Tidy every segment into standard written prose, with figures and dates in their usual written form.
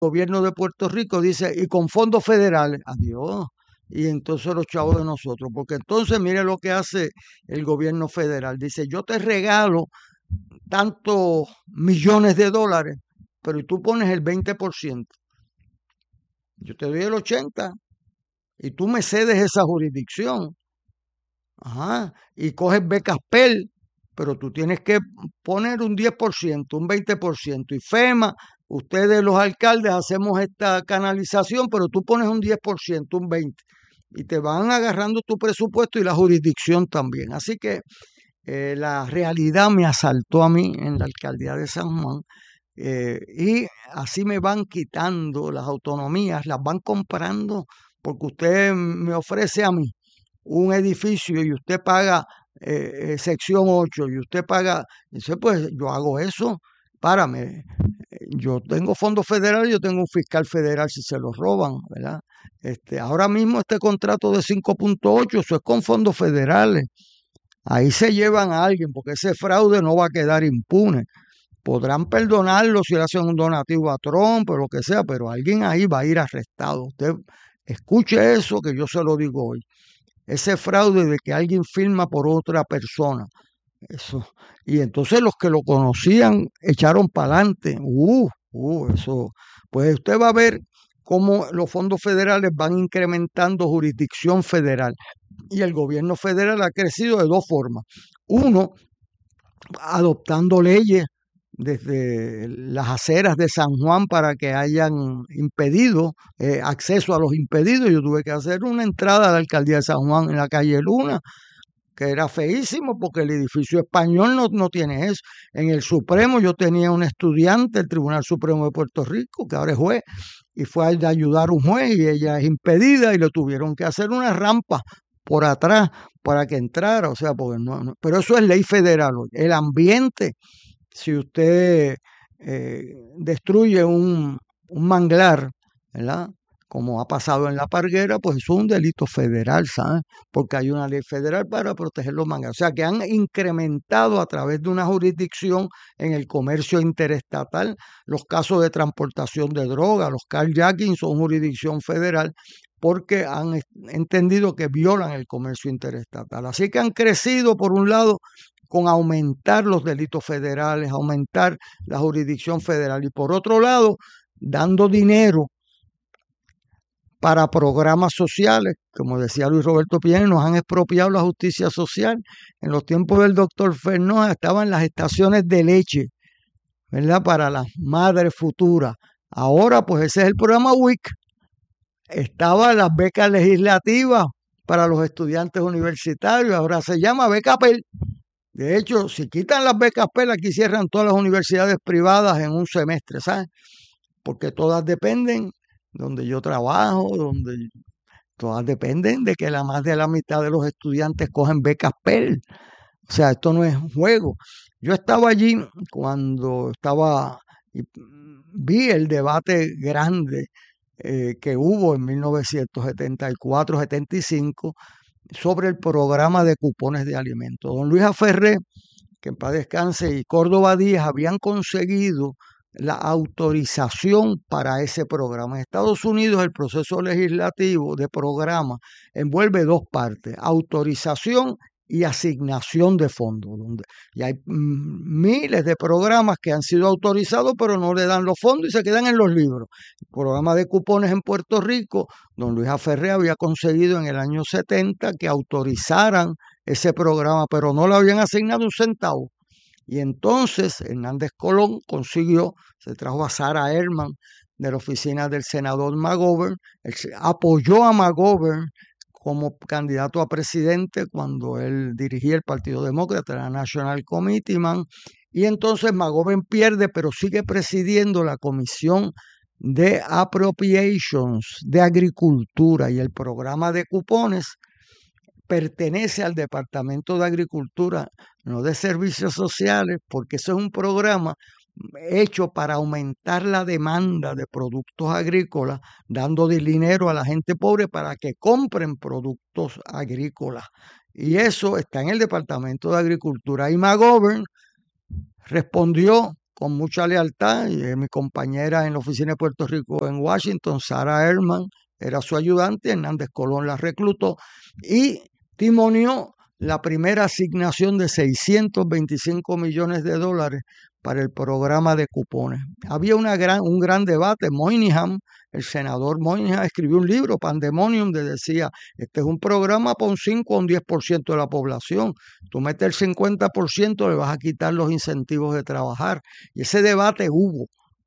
gobierno de Puerto Rico dice, y con fondos federales, adiós. Y entonces los chavos de nosotros, porque entonces mire lo que hace el gobierno federal. Dice, yo te regalo tantos millones de dólares, pero tú pones el 20%. Yo te doy el 80% y tú me cedes esa jurisdicción. Ajá, y coges becas Pell, pero tú tienes que poner un 10%, un 20%. Y FEMA, ustedes los alcaldes hacemos esta canalización, pero tú pones un 10%, un 20%. Y te van agarrando tu presupuesto y la jurisdicción también. Así que la realidad me asaltó a mí en la alcaldía de San Juan. Y así me van quitando las autonomías, las van comprando, porque usted me ofrece a mí un edificio y usted paga sección 8 y usted paga, dice, pues yo hago eso, párame, yo tengo fondos federales, yo tengo un fiscal federal si se lo roban, ¿verdad? Ahora mismo este contrato de 5.8, eso es con fondos federales, ahí se llevan a alguien, porque ese fraude no va a quedar impune. Podrán perdonarlo si le hacen un donativo a Trump o lo que sea, pero alguien ahí va a ir arrestado. Usted escuche eso que yo se lo digo hoy. Ese fraude de que alguien firma por otra persona. Eso. Y entonces los que lo conocían echaron para adelante. Eso. Pues usted va a ver cómo los fondos federales van incrementando jurisdicción federal. Y el gobierno federal ha crecido de dos formas. Uno, adoptando leyes desde las aceras de San Juan para que hayan impedido acceso a los impedidos. Yo tuve que hacer una entrada a la alcaldía de San Juan en la calle Luna, que era feísimo porque el edificio español no tiene eso. En el Supremo yo tenía un estudiante del Tribunal Supremo de Puerto Rico, que ahora es juez, y fue a ayudar a un juez y ella es impedida y le tuvieron que hacer una rampa por atrás para que entrara, o sea, porque pero eso es ley federal. El ambiente, si usted destruye un manglar, ¿verdad? Como ha pasado en La Parguera, pues eso es un delito federal, ¿sabes? Porque hay una ley federal para proteger los manglares. O sea, que han incrementado a través de una jurisdicción en el comercio interestatal los casos de transportación de droga, los carjacking son jurisdicción federal porque han entendido que violan el comercio interestatal. Así que han crecido, por un lado, con aumentar los delitos federales, aumentar la jurisdicción federal y por otro lado, dando dinero para programas sociales, como decía Luis Roberto Piñera, nos han expropiado la justicia social. En los tiempos del doctor Fernández estaban las estaciones de leche, ¿verdad? Para las madres futuras. Ahora, pues ese es el programa WIC. Estaban las becas legislativas para los estudiantes universitarios, ahora se llama beca Pell. De hecho, si quitan las becas Pell, aquí cierran todas las universidades privadas en un semestre, ¿sabes? Porque todas dependen donde yo trabajo, todas dependen de que la más de la mitad de los estudiantes cogen becas Pell. O sea, esto no es un juego. Yo estaba allí cuando vi el debate grande que hubo en 1974-75 sobre el programa de cupones de alimentos. Don Luis Aferré, que en paz descanse, y Córdoba Díaz habían conseguido la autorización para ese programa. En Estados Unidos el proceso legislativo de programa envuelve dos partes, autorización y asignación de fondos. Y hay miles de programas que han sido autorizados pero no le dan los fondos y se quedan en los libros. El programa de cupones en Puerto Rico, don Luis Aferré había conseguido en el año 70 que autorizaran ese programa, pero no le habían asignado un centavo. Y entonces Hernández Colón se trajo a Sarah Ehrman de la oficina del senador McGovern, apoyó a McGovern como candidato a presidente cuando él dirigía el Partido Demócrata, era National Committeeman, y entonces McGovern pierde, pero sigue presidiendo la Comisión de Appropriations de Agricultura, y el programa de cupones pertenece al Departamento de Agricultura, no de Servicios Sociales, porque eso es un programa hecho para aumentar la demanda de productos agrícolas, dando dinero a la gente pobre para que compren productos agrícolas. Y eso está en el Departamento de Agricultura. Y McGovern respondió con mucha lealtad. Y, mi compañera en la oficina de Puerto Rico en Washington, Sarah Ehrman, era su ayudante, Hernández Colón la reclutó y timonió la primera asignación de $625 millones para el programa de cupones. Había un gran debate. Moynihan, el senador Moynihan, escribió un libro, Pandemonium, donde decía, este es un programa para un 5 o un 10% de la población. Tú metes el 50%, le vas a quitar los incentivos de trabajar. Y ese debate hubo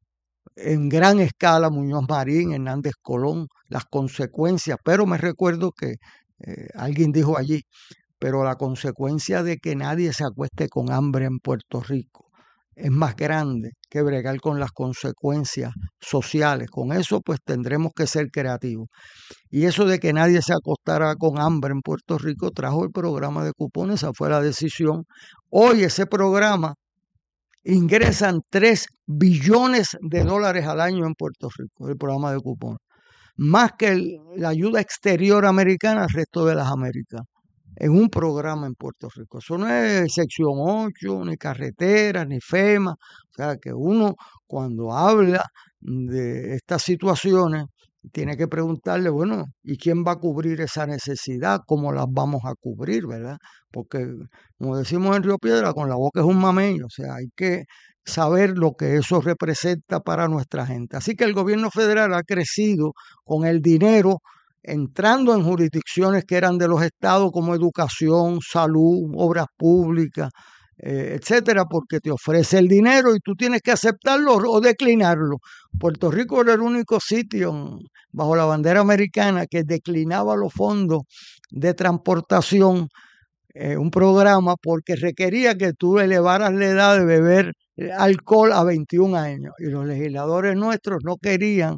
en gran escala, Muñoz Marín, Hernández Colón, las consecuencias, pero me recuerdo que alguien dijo allí, pero la consecuencia de que nadie se acueste con hambre en Puerto Rico es más grande que bregar con las consecuencias sociales. Con eso pues tendremos que ser creativos. Y eso de que nadie se acostara con hambre en Puerto Rico trajo el programa de cupones, esa fue la decisión. Hoy ese programa ingresan $3 billones al año en Puerto Rico, el programa de cupones, más que la ayuda exterior americana al resto de las Américas, en un programa en Puerto Rico. Eso no es sección 8, ni carretera, ni FEMA. O sea que uno cuando habla de estas situaciones tiene que preguntarle, bueno, ¿y quién va a cubrir esa necesidad? ¿Cómo las vamos a cubrir, verdad? Porque, como decimos en Río Piedra, con la boca es un mamey, o sea, hay que saber lo que eso representa para nuestra gente. Así que el gobierno federal ha crecido con el dinero entrando en jurisdicciones que eran de los estados como educación, salud, obras públicas, etcétera, porque te ofrece el dinero y tú tienes que aceptarlo o declinarlo. Puerto Rico era el único sitio bajo la bandera americana que declinaba los fondos de transportación, un programa, porque requería que tú elevaras la edad de beber alcohol a 21 años. Y los legisladores nuestros no querían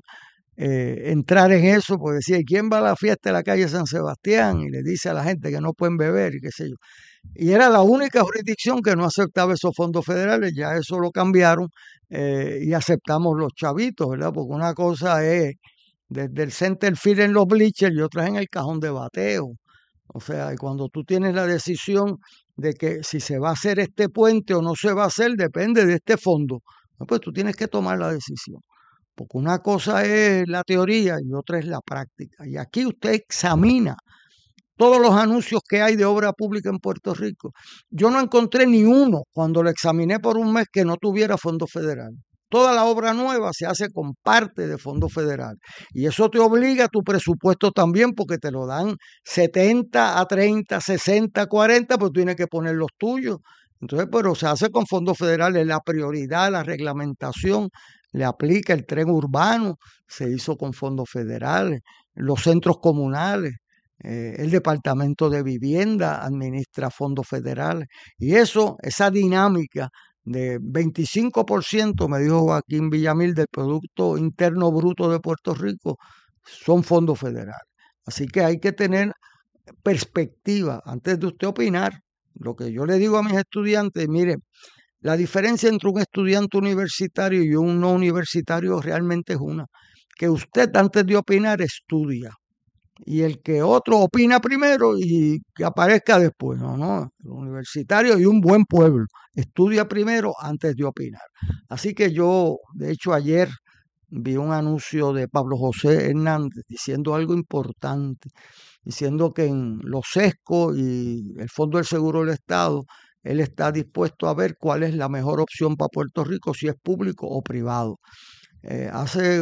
entrar en eso, porque decía, ¿y quién va a la fiesta de la calle San Sebastián? Y le dice a la gente que no pueden beber y qué sé yo. Y era la única jurisdicción que no aceptaba esos fondos federales. Ya eso lo cambiaron, y aceptamos los chavitos, ¿verdad? Porque una cosa es desde el center field en los bleachers y otra es en el cajón de bateo. O sea, y cuando tú tienes la decisión de que si se va a hacer este puente o no se va a hacer, depende de este fondo, pues tú tienes que tomar la decisión. Porque una cosa es la teoría y otra es la práctica. Y aquí usted examina todos los anuncios que hay de obra pública en Puerto Rico. Yo no encontré ni uno cuando lo examiné por un mes que no tuviera fondo federal. Toda la obra nueva se hace con parte de fondo federal. Y eso te obliga a tu presupuesto también, porque te lo dan 70 a 30, 60, 40, pues tú tienes que poner los tuyos. Entonces, pero se hace con fondos federales. La prioridad, la reglamentación, le aplica el tren urbano, se hizo con fondos federales, los centros comunales. El Departamento de Vivienda administra fondos federales. Y eso, esa dinámica de 25%, me dijo Joaquín Villamil, del Producto Interno Bruto de Puerto Rico, son fondos federales. Así que hay que tener perspectiva antes de usted opinar. Lo que yo le digo a mis estudiantes, mire, la diferencia entre un estudiante universitario y un no universitario realmente es una, que usted antes de opinar estudia. Y el que otro opina primero y que aparezca después. No, no, el universitario y un buen pueblo estudia primero antes de opinar. Así que yo, de hecho, ayer vi un anuncio de Pablo José Hernández diciendo algo importante, diciendo que en los SESCO y el Fondo del Seguro del Estado, él está dispuesto a ver cuál es la mejor opción para Puerto Rico, si es público o privado. Hace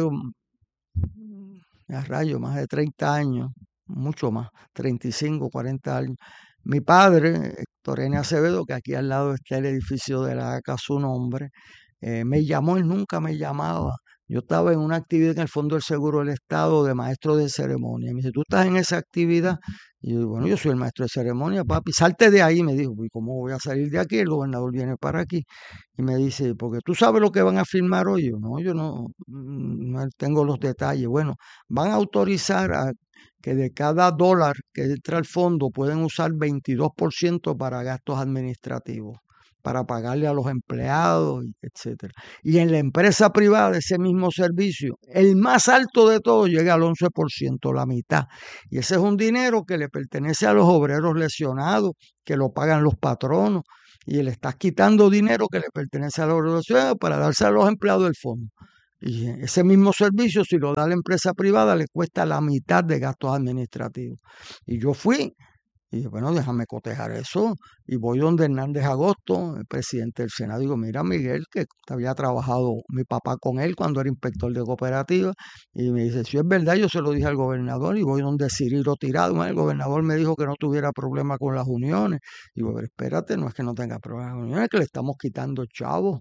a rayo, más de 30 años, mucho más, 35, 40 años. Mi padre, Héctor N. Acevedo, que aquí al lado está el edificio de la ACA, su nombre, me llamó, él nunca me llamaba. Yo estaba en una actividad en el Fondo del Seguro del Estado de maestro de ceremonia. Me dice, ¿tú estás en esa actividad? Y yo digo, bueno, yo soy el maestro de ceremonia, papi, salte de ahí. Me dijo, ¿y cómo voy a salir de aquí? El gobernador viene para aquí. Y me dice, porque tú sabes lo que van a firmar hoy. Yo no tengo los detalles. Bueno, van a autorizar a que de cada dólar que entra al fondo pueden usar 22% para gastos administrativos, para pagarle a los empleados, etcétera. Y en la empresa privada, ese mismo servicio, el más alto de todo llega al 11%, la mitad. Y ese es un dinero que le pertenece a los obreros lesionados, que lo pagan los patronos. y le estás quitando dinero que le pertenece a la organización para dárselo a los empleados del fondo. Y ese mismo servicio, si lo da a la empresa privada, le cuesta la mitad de gastos administrativos. Y yo fui y dije, bueno, déjame cotejar eso. Y voy donde Hernández Agosto, el presidente del Senado. Digo, mira, Miguel, que había trabajado mi papá con él cuando era inspector de cooperativa. Y me dice, si es verdad, yo se lo dije al gobernador. Y voy donde Cirilo Tirado. El gobernador me dijo que no tuviera problema con las uniones. Digo, pero espérate, no es que no tenga problema con las uniones, es que le estamos quitando chavos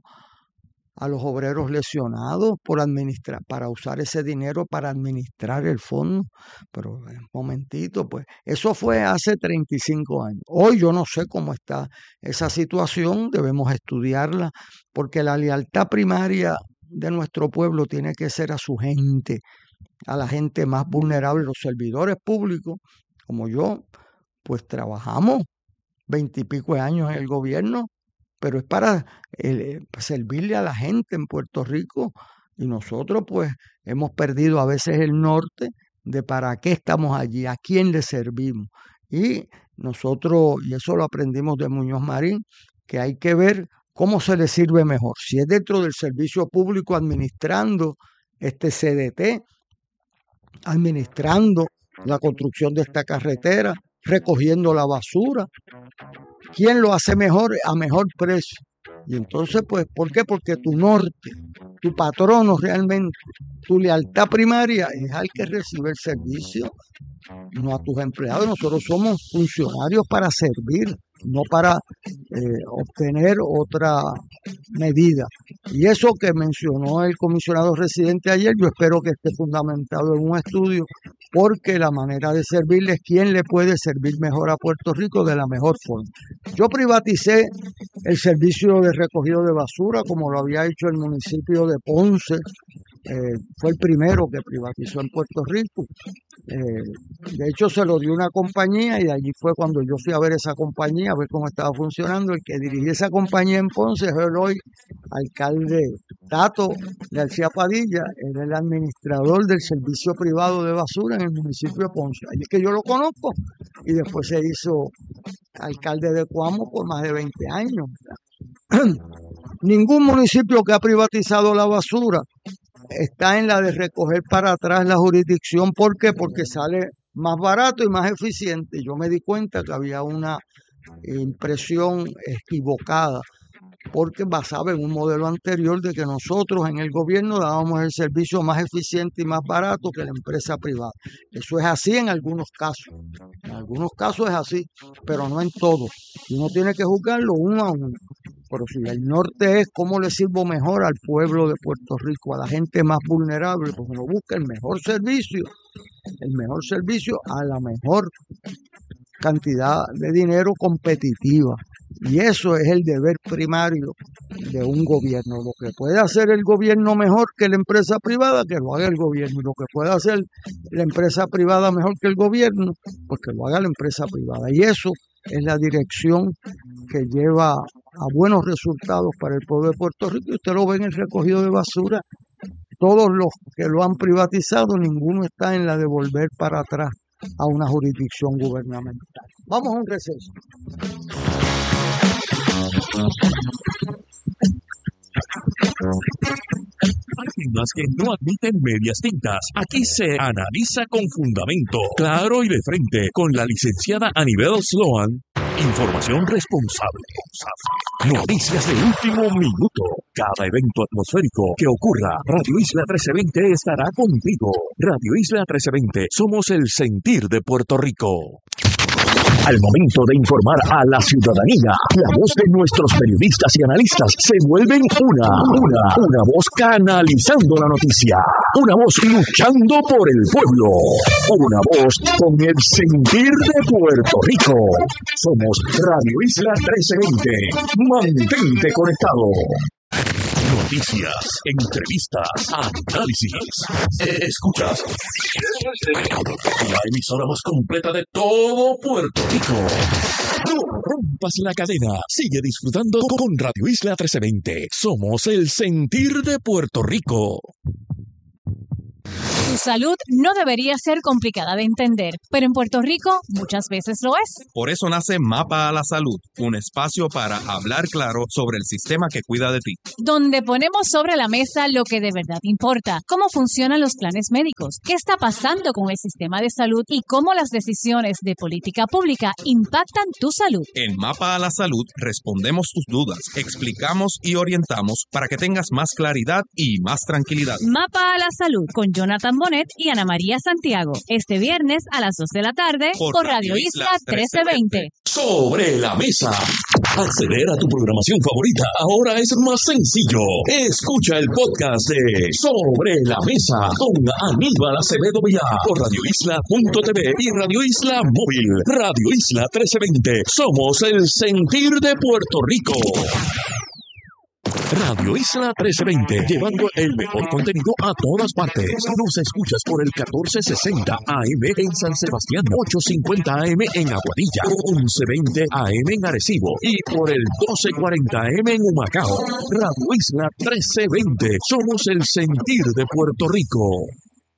a los obreros lesionados por administrar, para usar ese dinero para administrar el fondo. Pero un momentito, pues eso fue hace 35 años. Hoy yo no sé cómo está esa situación, debemos estudiarla, porque la lealtad primaria de nuestro pueblo tiene que ser a su gente, a la gente más vulnerable. Los servidores públicos, como yo, pues trabajamos 20 y pico de años en el gobierno, pero es para servirle a la gente en Puerto Rico, y nosotros pues hemos perdido a veces el norte de para qué estamos allí, a quién le servimos. Y nosotros, y eso lo aprendimos de Muñoz Marín, que hay que ver cómo se le sirve mejor, si es dentro del servicio público administrando este CDT, administrando la construcción de esta carretera, recogiendo la basura. ¿Quién lo hace mejor a mejor precio? Y entonces, pues, ¿por qué? Porque tu norte, tu patrono realmente, tu lealtad primaria es al que recibe el servicio, no a tus empleados. Nosotros somos funcionarios para servir, no para obtener otra medida. Y eso que mencionó el comisionado residente ayer, yo espero que esté fundamentado en un estudio, porque la manera de servirle es quién le puede servir mejor a Puerto Rico de la mejor forma. Yo privaticé el servicio de recogido de basura, como lo había hecho el municipio de Ponce. Fue el primero que privatizó en Puerto Rico. De hecho, se lo dio una compañía, y allí fue cuando yo fui a ver esa compañía, a ver cómo estaba funcionando. El que dirigía esa compañía en Ponce es el hoy alcalde Tato García Padilla, era el administrador del servicio privado de basura en el municipio de Ponce. Allí es que yo lo conozco, y después se hizo alcalde de Cuamo por más de 20 años. Ningún municipio que ha privatizado la basura está en la de recoger para atrás la jurisdicción. ¿Por qué? Porque sale más barato y más eficiente. Yo me di cuenta que había una impresión equivocada, porque basaba en un modelo anterior de que nosotros en el gobierno dábamos el servicio más eficiente y más barato que la empresa privada. Eso es así en algunos casos. En algunos casos es así, pero no en todos. Y uno tiene que juzgarlo uno a uno. Pero si el norte es cómo le sirvo mejor al pueblo de Puerto Rico, a la gente más vulnerable, pues uno busca el mejor servicio a la mejor cantidad de dinero competitiva. Y eso es el deber primario de un gobierno. Lo que puede hacer el gobierno mejor que la empresa privada, que lo haga el gobierno. Y lo que puede hacer la empresa privada mejor que el gobierno, pues que lo haga la empresa privada. Y eso es la dirección que lleva a buenos resultados para el pueblo de Puerto Rico. Y usted lo ve en el recogido de basura. Todos los que lo han privatizado, ninguno está en la de volver para atrás a una jurisdicción gubernamental. Vamos a un receso. Páginas que no admiten medias tintas. Aquí se analiza con fundamento, claro y de frente, con la licenciada Anibel Sloan. Información responsable. Noticias de último minuto. Cada evento atmosférico que ocurra, Radio Isla 1320 estará contigo. Radio Isla 1320, somos el sentir de Puerto Rico. Al momento de informar a la ciudadanía, la voz de nuestros periodistas y analistas se vuelven una voz canalizando la noticia, una voz luchando por el pueblo, una voz con el sentir de Puerto Rico. Somos Radio Isla 1320. Mantente conectado. Noticias, entrevistas, análisis. Escuchas la emisora más completa de todo Puerto Rico. No rompas la cadena. Sigue disfrutando con Radio Isla 1320. Somos el sentir de Puerto Rico. Tu salud no debería ser complicada de entender, pero en Puerto Rico muchas veces lo es. Por eso nace Mapa a la Salud, un espacio para hablar claro sobre el sistema que cuida de ti. Donde ponemos sobre la mesa lo que de verdad importa, cómo funcionan los planes médicos, qué está pasando con el sistema de salud y cómo las decisiones de política pública impactan tu salud. En Mapa a la Salud respondemos tus dudas, explicamos y orientamos para que tengas más claridad y más tranquilidad. Mapa a la Salud con Jonathan Bonet y Ana María Santiago. Este viernes a las 2 de la tarde por Radio Isla 1320. Sobre la mesa. Acceder a tu programación favorita ahora es más sencillo. Escucha el podcast de Sobre la Mesa con Aníbal Acevedo Vilá por radioisla.tv y Radio Isla Móvil. Radio Isla 1320. Somos el sentir de Puerto Rico. Radio Isla 1320, llevando el mejor contenido a todas partes. Nos escuchas por el 1460 AM en San Sebastián, 850 AM en Aguadilla, 1120 AM en Arecibo y por el 1240 AM en Humacao. Radio Isla 1320, somos el sentir de Puerto Rico.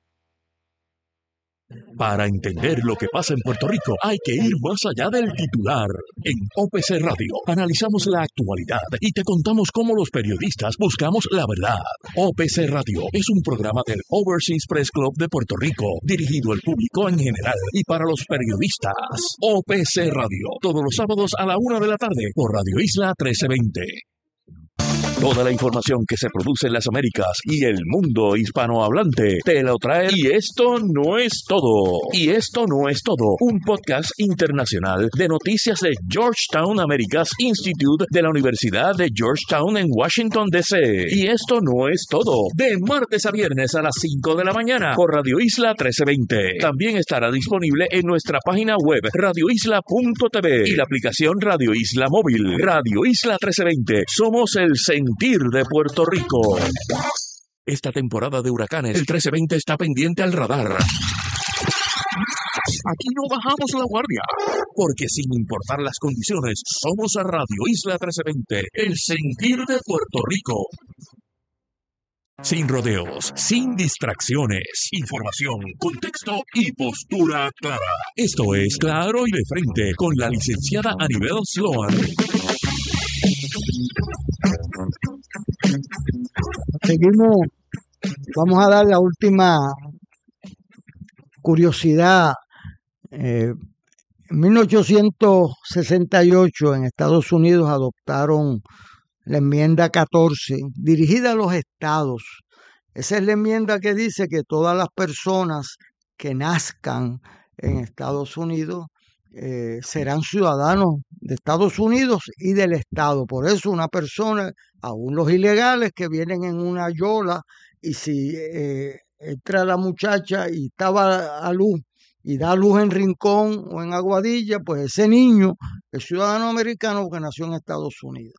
Para entender lo que pasa en Puerto Rico, hay que ir más allá del titular. En OPC Radio analizamos la actualidad y te contamos cómo los periodistas buscamos la verdad. OPC Radio es un programa del Overseas Press Club de Puerto Rico, dirigido al público en general y para los periodistas. OPC Radio, todos los sábados a la 1 de la tarde por Radio Isla 1320. Toda la información que se produce en las Américas y el mundo hispanohablante te lo trae. Y esto no es todo. Y esto no es todo. Un podcast internacional de noticias de Georgetown Americas Institute de la Universidad de Georgetown en Washington, D.C. Y esto no es todo. De martes a viernes a las 5 de la mañana por Radio Isla 1320. También estará disponible en nuestra página web radioisla.tv y la aplicación Radio Isla Móvil. Radio Isla 1320. Somos el sentir de Puerto Rico. Esta temporada de huracanes, el 1320 está pendiente al radar. Aquí no bajamos la guardia, porque sin importar las condiciones, somos a Radio Isla 1320, el sentir de Puerto Rico. Sin rodeos, sin distracciones, información, contexto y postura clara. Esto es Claro y de Frente con la licenciada Anibel Sloan. Seguimos, vamos a dar la última curiosidad. En 1868 en Estados Unidos adoptaron la enmienda 14, dirigida a los estados. Esa es la enmienda que dice que todas las personas que nazcan en Estados Unidos serán ciudadanos de Estados Unidos y del estado. Por eso una persona, aún los ilegales que vienen en una yola, y si entra la muchacha y estaba a luz y da luz en Rincón o en Aguadilla, pues ese niño es ciudadano americano porque nació en Estados Unidos.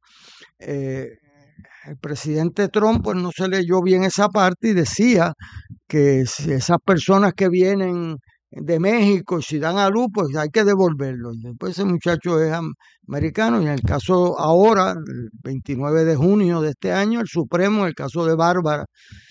El presidente Trump pues no se leyó bien esa parte y decía que si esas personas que vienen de México, si dan a luz, pues hay que devolverlo. Y después ese muchacho es americano, y en el caso ahora, el 29 de junio de este año, el Supremo, en el caso de Bárbara,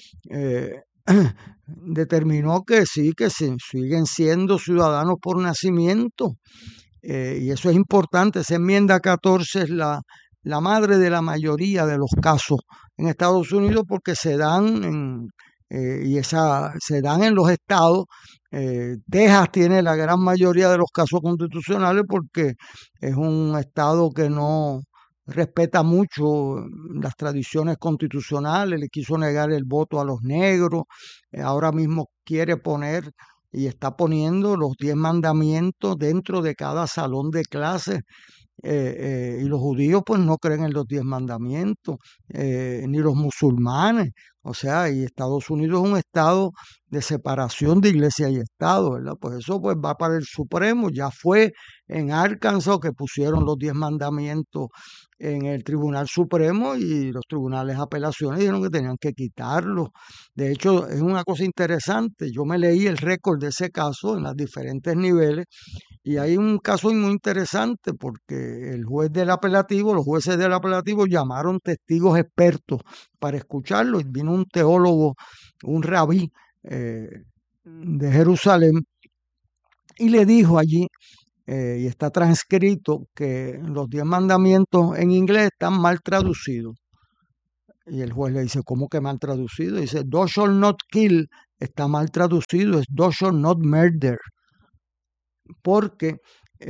determinó que sí, que siguen siendo ciudadanos por nacimiento, y eso es importante. Esa enmienda 14 es la madre de la mayoría de los casos en Estados Unidos, porque se dan se dan en los estados. Texas tiene la gran mayoría de los casos constitucionales porque es un estado que no respeta mucho las tradiciones constitucionales, le quiso negar el voto a los negros, ahora mismo quiere poner y está poniendo los 10 mandamientos dentro de cada salón de clases. Y los judíos pues no creen en los 10 mandamientos, ni los musulmanes. O sea, y Estados Unidos es un estado de separación de iglesia y estado, ¿verdad? Pues eso pues va para el Supremo. Ya fue en Arkansas que pusieron los 10 mandamientos en el Tribunal Supremo, y los tribunales de apelaciones dijeron que tenían que quitarlos. De hecho, es una cosa interesante. Yo me leí el récord de ese caso en los diferentes niveles, y hay un caso muy interesante porque el juez del apelativo, los jueces del apelativo llamaron testigos expertos para escucharlo, y vino un teólogo, un rabí, de Jerusalén y le dijo allí, y está transcrito, que los 10 mandamientos en inglés están mal traducidos. Y el juez le dice, ¿cómo que mal traducido? Dice, thou shalt not kill, está mal traducido, es thou shalt not murder. Porque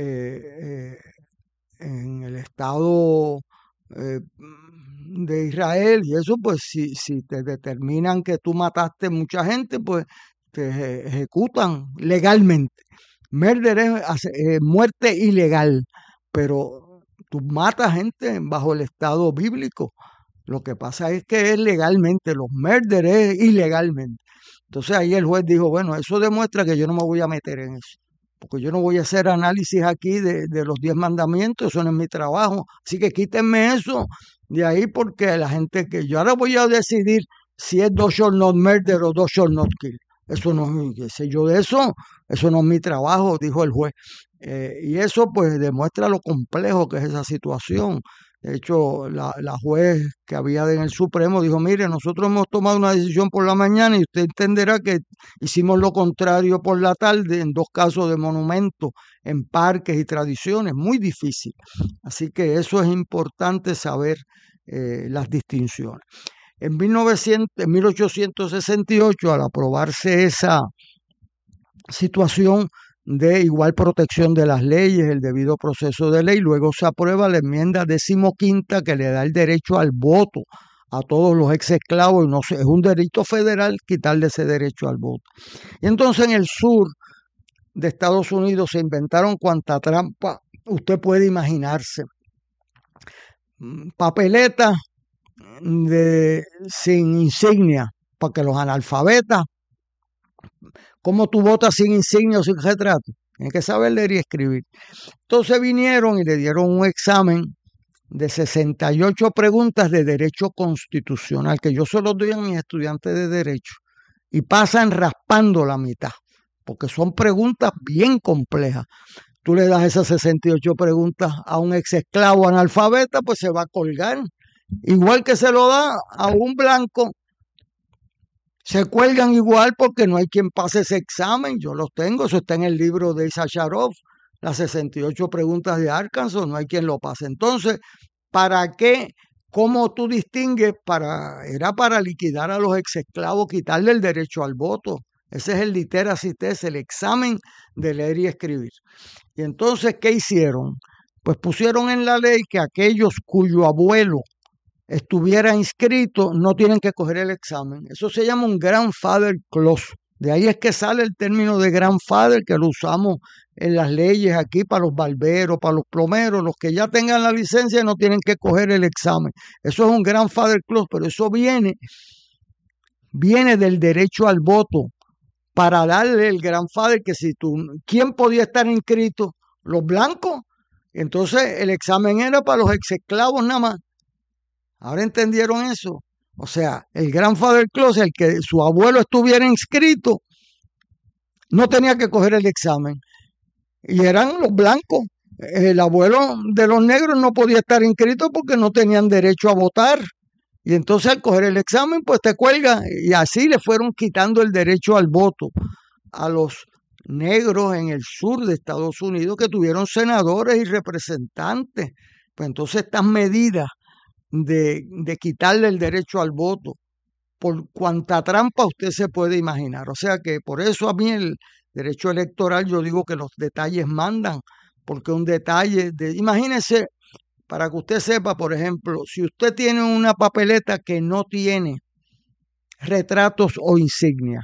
en el Estado de Israel y eso, pues si te determinan que tú mataste mucha gente, pues te ejecutan legalmente. Murder es muerte ilegal, pero tú matas gente bajo el Estado bíblico. Lo que pasa es que es legalmente, los murder es ilegalmente. Entonces ahí el juez dijo, bueno, eso demuestra que yo no me voy a meter en eso, porque yo no voy a hacer análisis aquí de los 10 mandamientos, eso no es mi trabajo. Así que quítenme eso de ahí, porque la gente que yo ahora voy a decidir si es thou shalt not murder o thou shalt not kill. Eso no, qué sé yo de eso no es mi trabajo, dijo el juez. Y eso pues demuestra lo complejo que es esa situación. De hecho, la juez que había en el Supremo dijo, mire, nosotros hemos tomado una decisión por la mañana y usted entenderá que hicimos lo contrario por la tarde en 2 casos de monumentos, en parques y tradiciones, muy difícil. Así que eso es importante saber las distinciones. En 1868, al aprobarse esa situación de igual protección de las leyes, el debido proceso de ley, luego se aprueba la enmienda 15ª que le da el derecho al voto a todos los ex esclavos, y no es un delito federal quitarle ese derecho al voto. Y entonces en el sur de Estados Unidos se inventaron cuanta trampa usted puede imaginarse. Papeletas sin insignia, para que los analfabetas, ¿cómo tú votas sin insignia o sin retrato? Tienes que saber leer y escribir. Entonces vinieron y le dieron un examen de 68 preguntas de derecho constitucional, que yo se los doy a mis estudiantes de derecho, y pasan raspando la mitad, porque son preguntas bien complejas. Tú le das esas 68 preguntas a un ex esclavo analfabeta, pues se va a colgar. Igual que se lo da a un blanco, se cuelgan igual porque no hay quien pase ese examen. Yo los tengo, eso está en el libro de Isaac Sharov, las 68 preguntas de Arkansas, no hay quien lo pase. Entonces, ¿para qué? ¿Cómo tú distingues? Era para liquidar a los exesclavos, quitarle el derecho al voto. Ese es el literacy test, el examen de leer y escribir. Y entonces, ¿qué hicieron? Pues pusieron en la ley que aquellos cuyo abuelo estuviera inscrito no tienen que coger el examen. Eso se llama un grandfather clause. De ahí es que sale el término de grandfather, que lo usamos en las leyes aquí para los barberos, para los plomeros. Los que ya tengan la licencia no tienen que coger el examen. Eso es un grandfather clause, pero eso viene del derecho al voto, para darle el grandfather que ¿quién podía estar inscrito? Los blancos. Entonces el examen era para los exesclavos nada más. ¿Ahora entendieron eso? O sea, el grandfather clause, el que su abuelo estuviera inscrito, no tenía que coger el examen. Y eran los blancos. El abuelo de los negros no podía estar inscrito porque no tenían derecho a votar. Y entonces al coger el examen, pues te cuelga. Y así le fueron quitando el derecho al voto a los negros en el sur de Estados Unidos, que tuvieron senadores y representantes. Pues entonces estas medidas de quitarle el derecho al voto, por cuanta trampa usted se puede imaginar. O sea que por eso a mí el derecho electoral, yo digo que los detalles mandan, porque un detalle, imagínese, para que usted sepa, por ejemplo, si usted tiene una papeleta que no tiene retratos o insignias.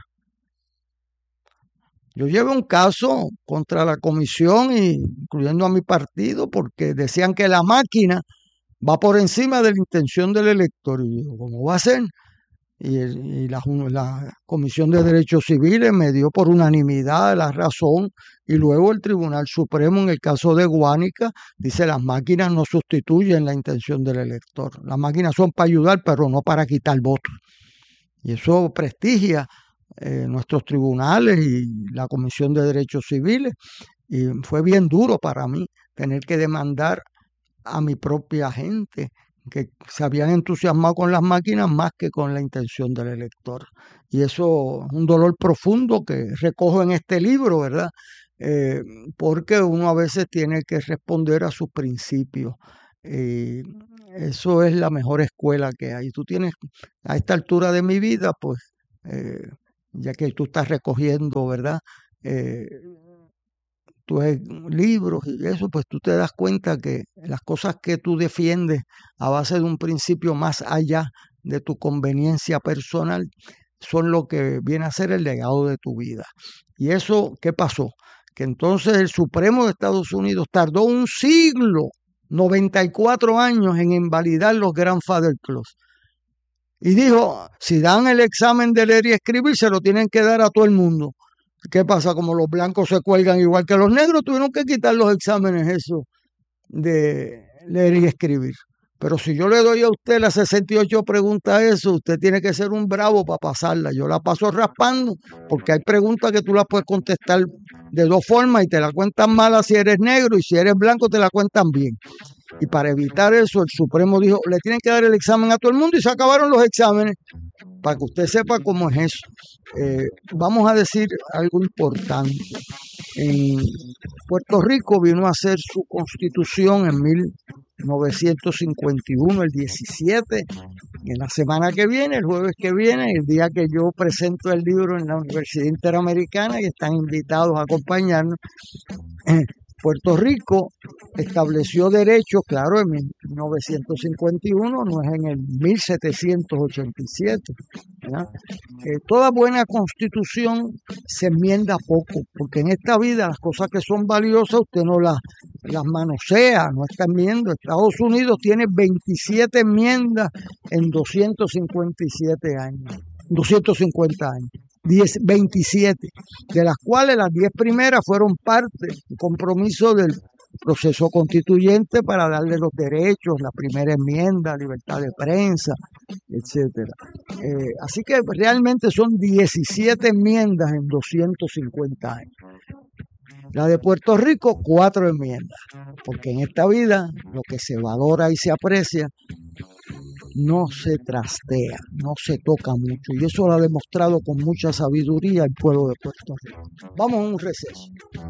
Yo llevé un caso contra la comisión, incluyendo a mi partido, porque decían que la máquina va por encima de la intención del elector. Y digo, ¿cómo va a ser? Y la Comisión de Derechos Civiles me dio por unanimidad la razón, y luego el Tribunal Supremo, en el caso de Guánica, dice las máquinas no sustituyen la intención del elector. Las máquinas son para ayudar, pero no para quitar votos. Y eso prestigia nuestros tribunales y la Comisión de Derechos Civiles. Y fue bien duro para mí tener que demandar a mi propia gente que se habían entusiasmado con las máquinas más que con la intención del elector. Y eso es un dolor profundo que recojo en este libro, ¿verdad? Porque uno a veces tiene que responder a sus principios. Eso es la mejor escuela que hay. Tú tienes, a esta altura de mi vida, pues, ya que tú estás recogiendo, ¿verdad? Tus libros y eso, pues tú te das cuenta que las cosas que tú defiendes a base de un principio más allá de tu conveniencia personal son lo que viene a ser el legado de tu vida. ¿Y eso qué pasó? Que entonces el Supremo de Estados Unidos tardó un siglo, 94 años, en invalidar los Grandfather Clause. Y dijo, si dan el examen de leer y escribir, se lo tienen que dar a todo el mundo. ¿Qué pasa? Como los blancos se cuelgan igual que los negros, tuvieron que quitar los exámenes eso de leer y escribir. Pero si yo le doy a usted las 68 preguntas a eso, usted tiene que ser un bravo para pasarla. Yo la paso raspando, porque hay preguntas que tú las puedes contestar de dos formas y te la cuentan mala si eres negro y si eres blanco te la cuentan bien. Y para evitar eso, el Supremo dijo, le tienen que dar el examen a todo el mundo y se acabaron los exámenes, para que usted sepa cómo es eso. Vamos a decir algo importante. En Puerto Rico vino a hacer su constitución en 1951, el 17, en la semana que viene, el jueves que viene, el día que yo presento el libro en la Universidad Interamericana y están invitados a acompañarnos. Puerto Rico estableció derechos, claro, en 1951, no es en el 1787. ¿Verdad? Toda buena constitución se enmienda poco, porque en esta vida las cosas que son valiosas usted no las manosea, no está enmiendo. Estados Unidos tiene 27 enmiendas en 257 años, 250 años. 27, de las cuales las 10 primeras fueron parte del compromiso del proceso constituyente para darle los derechos, la primera enmienda, libertad de prensa, etcétera. Así que realmente son 17 enmiendas en 250 años. La de Puerto Rico, 4 enmiendas, porque en esta vida lo que se valora y se aprecia no se trastea, no se toca mucho, y eso lo ha demostrado con mucha sabiduría el pueblo de Puerto Rico. Vamos a un receso.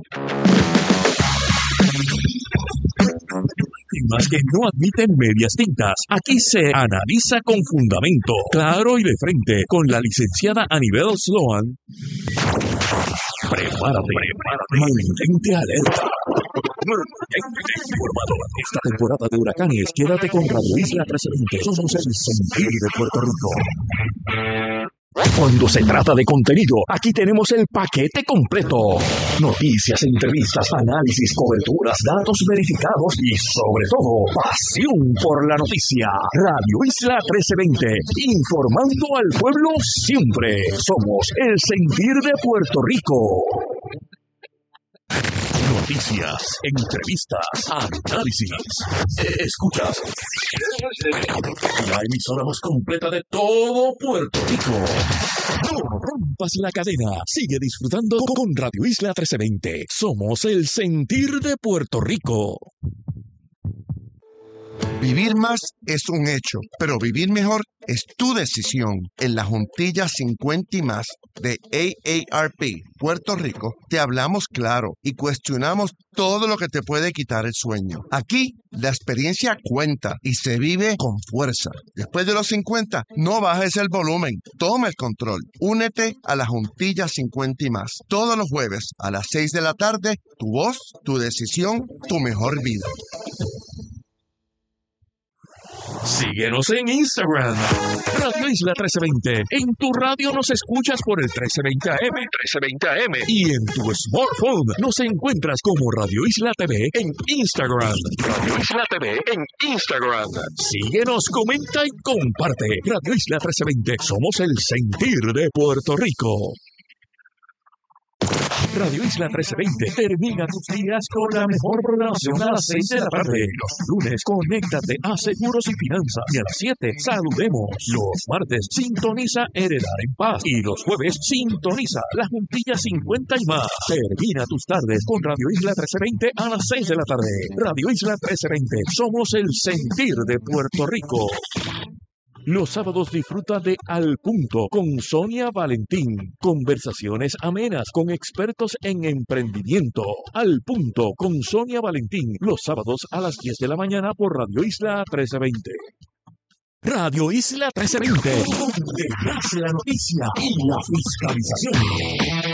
Temas que no admiten medias tintas. Aquí se analiza con fundamento, claro y de frente, con la licenciada Anibel Sloan. Prepárate, mantente alerta. Informado. Esta temporada de huracanes, quédate con Radio Isla 1320. Somos el sentir de Puerto Rico. Cuando se trata de contenido, aquí tenemos el paquete completo. Noticias, entrevistas, análisis, coberturas, datos verificados y, sobre todo, pasión por la noticia. Radio Isla 1320, informando al pueblo siempre. Somos el sentir de Puerto Rico. Noticias, entrevistas, análisis. Escuchas. La emisora más completa de todo Puerto Rico. No rompas la cadena. Sigue disfrutando con Radio Isla 1320. Somos el sentir de Puerto Rico. Vivir más es un hecho, pero vivir mejor es tu decisión. En la Juntilla 50 y más de AARP Puerto Rico, te hablamos claro y cuestionamos todo lo que te puede quitar el sueño. Aquí, la experiencia cuenta y se vive con fuerza. Después de los 50, no bajes el volumen, toma el control. Únete a la Juntilla 50 y más. Todos los jueves a las 6 de la tarde, tu voz, tu decisión, tu mejor vida. Síguenos en Instagram, Radio Isla 1320. En tu radio nos escuchas por el 1320 AM, y en tu smartphone nos encuentras como Radio Isla TV en Instagram. Radio Isla TV en Instagram. Síguenos, comenta y comparte. Radio Isla 1320. Somos el sentir de Puerto Rico. Radio Isla 1320 termina tus días con la mejor programación a las 6 de la tarde. Los lunes, conéctate a Seguros y Finanzas. Y a las 7, saludemos. Los martes, sintoniza Heredar en Paz. Y los jueves, sintoniza La Juntilla 50 y más. Termina tus tardes con Radio Isla 1320 a las 6 de la tarde. Radio Isla 1320. Somos el sentir de Puerto Rico. Los sábados disfruta de Al Punto con Sonia Valentín. Conversaciones amenas con expertos en emprendimiento. Al Punto con Sonia Valentín. Los sábados a las 10 de la mañana por Radio Isla 1320. Radio Isla 1320. Donde nace la noticia y la fiscalización.